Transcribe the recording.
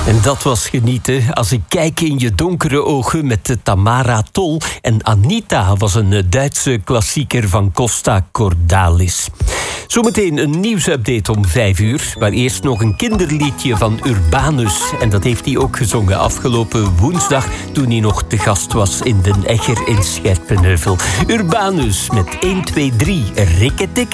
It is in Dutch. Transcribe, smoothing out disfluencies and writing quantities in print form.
En dat was genieten. Als ik kijk in je donkere ogen met Tamara Tol. En Anita was een Duitse klassieker van Costa Cordalis. Zometeen een nieuwsupdate om 5 uur. Maar eerst nog een kinderliedje van Urbanus. En dat heeft hij ook gezongen afgelopen woensdag, toen hij nog te gast was in Den Egger in Scherpenheuvel. Urbanus met 1, 2, 3, rikketik.